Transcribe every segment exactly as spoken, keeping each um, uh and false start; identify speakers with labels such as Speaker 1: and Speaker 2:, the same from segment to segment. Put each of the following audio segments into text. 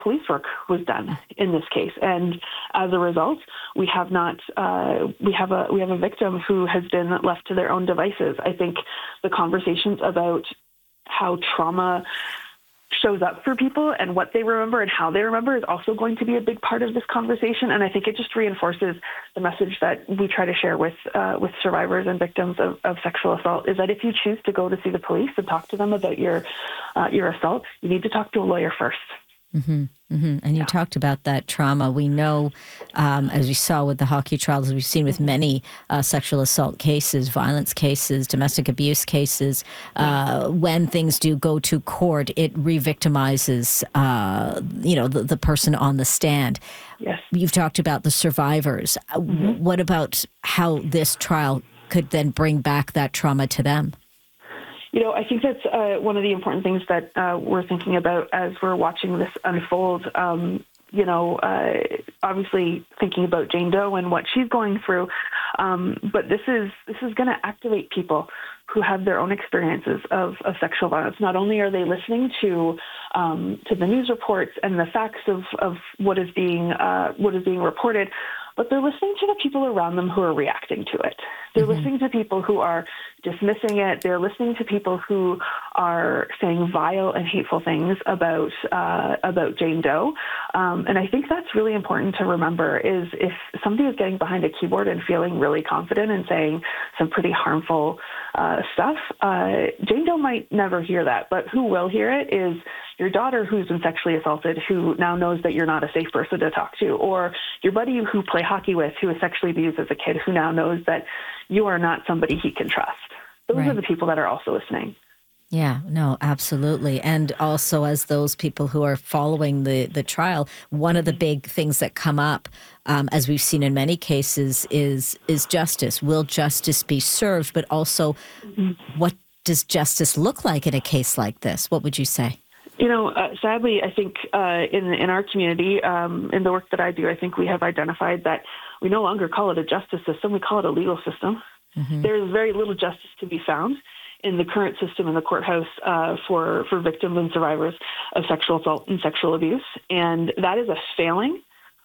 Speaker 1: police work was done in this case. And as a result, we have not, uh, we have a, we have a victim who has been left to their own devices. I think the conversations about how trauma shows up for people and what they remember and how they remember is also going to be a big part of this conversation. And I think it just reinforces the message that we try to share with uh, with survivors and victims of, of sexual assault, is that if you choose to go to see the police and talk to them about your uh, your assault, you need to talk to a lawyer first.
Speaker 2: Mm-hmm, mm-hmm. And you yeah. talked about that trauma. We know, um, as we saw with the hockey trials, as we've seen with many uh, sexual assault cases, violence cases, domestic abuse cases, uh, when things do go to court, it re-victimizes, uh, you know, the, the person on the stand.
Speaker 1: Yes.
Speaker 2: You've talked about the survivors. Mm-hmm. What about how this trial could then bring back that trauma to them?
Speaker 1: You know, I think that's uh, one of the important things that uh, we're thinking about as we're watching this unfold. Um, you know, uh, obviously thinking about Jane Doe and what she's going through, um, but this is this is going to activate people who have their own experiences of, of sexual violence. Not only are they listening to um, to the news reports and the facts of, of what is being uh, what is being reported, but they're listening to the people around them who are reacting to it. They're mm-hmm. listening to people who are dismissing it. They're listening to people who are saying vile and hateful things about uh, about Jane Doe. Um, and I think that's really important to remember, is if somebody is getting behind a keyboard and feeling really confident and saying some pretty harmful uh, stuff, uh, Jane Doe might never hear that. But who will hear it is your daughter who's been sexually assaulted, who now knows that you're not a safe person to talk to, or your buddy who play hockey with, who was sexually abused as a kid, who now knows that you are not somebody he can trust. Those right. are the people that are also listening.
Speaker 2: Yeah, no, absolutely. And also, as those people who are following the, the trial, one of the big things that come up, um, as we've seen in many cases, is is justice. Will justice be served? But also, mm-hmm. what does justice look like in a case like this? What would you say?
Speaker 1: You know, uh, sadly, I think uh, in in our community, um, in the work that I do, I think we have identified that we no longer call it a justice system. We call it a legal system. Mm-hmm. There is very little justice to be found in the current system in the courthouse uh, for, for victims and survivors of sexual assault and sexual abuse. And that is a failing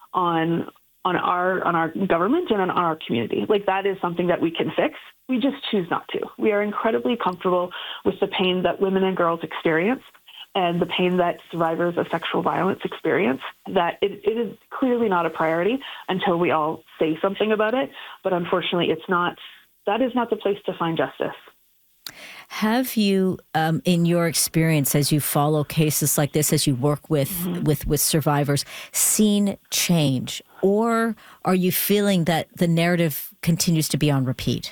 Speaker 1: on on our on our government and on our community. Like, that is something that we can fix. We just choose not to. We are incredibly comfortable with the pain that women and girls experience and the pain that survivors of sexual violence experience, that it, it is clearly not a priority until we all say something about it. But unfortunately, it's not. That is not the place to find justice.
Speaker 2: Have you, um, in your experience, as you follow cases like this, as you work with, mm-hmm. with, with survivors, seen change? Or are you feeling that the narrative continues to be on repeat?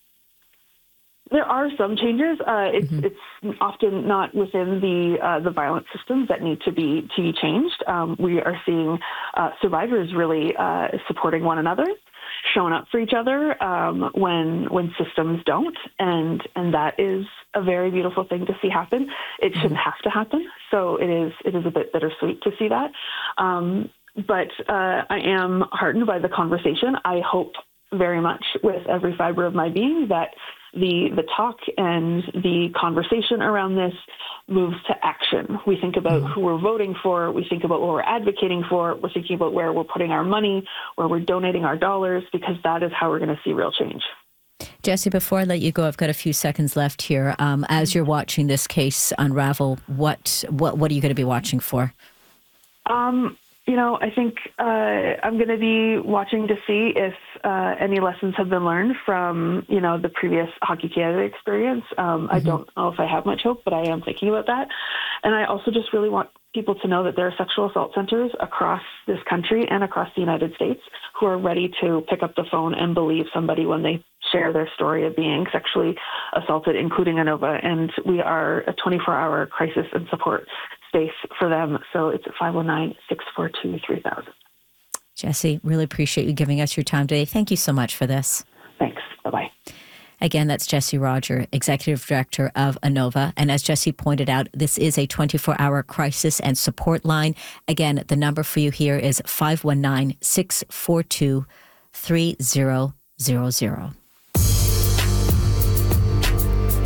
Speaker 1: There are some changes. Uh, it's,
Speaker 2: mm-hmm.
Speaker 1: it's often not within the uh, the violence systems that need to be to be changed. Um, we are seeing uh, survivors really uh, supporting one another, showing up for each other um, when when systems don't, and and that is a very beautiful thing to see happen. It shouldn't have to happen, so it is it is a bit bittersweet to see that. Um, but uh, I am heartened by the conversation. I hope very much with every fiber of my being that the the talk and the conversation around this moves to action. We think about who we're voting for. We think about what we're advocating for. We're thinking about where we're putting our money, where we're donating our dollars, because that is how we're going to see real change.
Speaker 2: Jesse, before I let you go, I've got a few seconds left here. Um, as you're watching this case unravel, what what what are you going to be watching for? Um.
Speaker 1: You know, I think uh, I'm going to be watching to see if uh, any lessons have been learned from, you know, the previous Hockey Canada experience. Um, mm-hmm. I don't know if I have much hope, but I am thinking about that. And I also just really want people to know that there are sexual assault centers across this country and across the United States who are ready to pick up the phone and believe somebody when they share their story of being sexually assaulted, including ANOVA. And we are a twenty-four hour crisis and support space for them. So it's at five one nine, six four two, three thousand.
Speaker 2: Jesse, really appreciate you giving us your time today. Thank you so much for this.
Speaker 1: Thanks. Bye-bye.
Speaker 2: Again, that's Jesse Roger, Executive Director of ANOVA. And as Jesse pointed out, this is a twenty-four hour crisis and support line. Again, the number for you here is five one nine, six four two, three zero zero zero.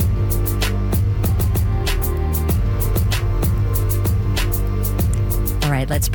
Speaker 2: All right, let's